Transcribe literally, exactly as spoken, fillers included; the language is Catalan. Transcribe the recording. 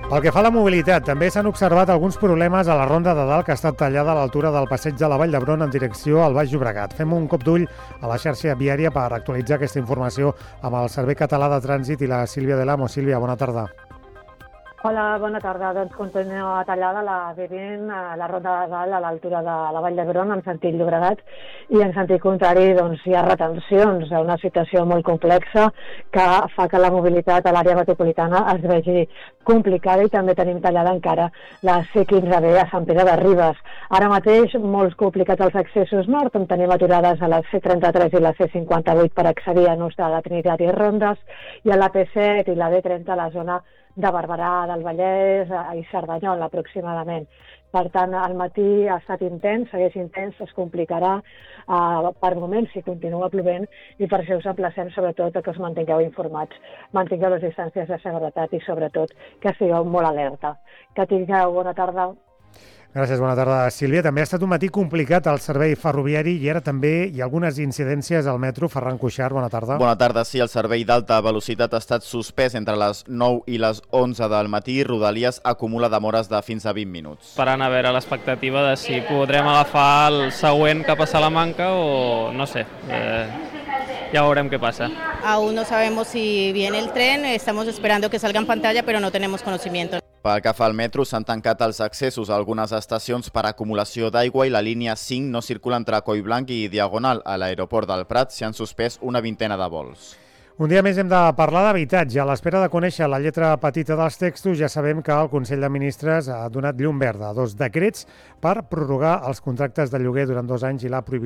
Pel que fa a la mobilitat, també s'han observat alguns problemes a la Ronda de Dalt, que ha estat tallada a l'altura del passeig de la Vall d'Hebron en direcció al Baix Llobregat. Fem un cop d'ull a la xarxa viària per actualitzar aquesta informació amb el Servei Català de Trànsit i la Sílvia Delamo. Sílvia, bona tarda. Hola, bona tarda. Doncs continua tallada la B vint a la Ronda de Dalt a l'altura de la Vall d'Hebron en sentit Llobregat i en sentit contrari doncs, hi ha retencions, una situació molt complexa que fa que la mobilitat a l'àrea metropolitana es vegi complicada i també tenim tallada encara la C quinze B a Sant Pere de Ribes. Ara mateix molts complicats els accessos nord, on tenim aturades a la C trenta-tres i la C cinquanta-vuit per accedir a Nus de la Trinitat i Rondes i a la P set i la D trenta a la zona de Barberà, del Vallès i Cerdanyola aproximadament. Per tant, al matí ha estat intens, segueix intens, es complicarà uh, per moments si continua plovent i per això us emplacem sobretot que us mantingueu informats, mantingueu les distàncies de seguretat i sobretot que estigueu molt alerta. Que tingueu bona tarda. Gràcies, bona tarda, Sílvia. També ha estat un matí complicat al servei ferroviari i ara també hi ha algunes incidències al metro. Ferran Cuixart, bona tarda. Bona tarda, sí, el servei d'alta velocitat ha estat suspès entre les nou i les onze del matí i Rodalies acumula demores de fins a vint minuts. Esperant a veure l'expectativa de si podrem agafar el següent cap a Salamanca o no sé, eh, ya veremos qué pasa. Aún no sabemos si viene el tren, estamos esperando que salga en pantalla, pero no tenemos conocimiento. Pel que fa al metro, s'han tancat els accessos a algunes estacions per acumulació d'aigua i la línia cinc no circula entre Collblanc i Diagonal. A l'aeroport del Prat s'hi han suspès una vintena de vols. Un dia més hem de parlar d'habitatge. A l'espera de conèixer la lletra petita dels textos, ja sabem que el Consell de Ministres ha donat llum verda a dos decrets per prorrogar els contractes de lloguer durant dos anys i la prohibició